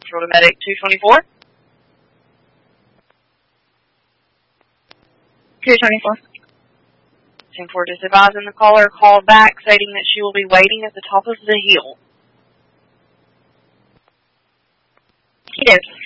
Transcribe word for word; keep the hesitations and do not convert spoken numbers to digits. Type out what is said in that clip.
Central to Medic two twenty-four. two twenty-four. ten four just advising the caller called back stating that she will be waiting at the top of the hill. Yes.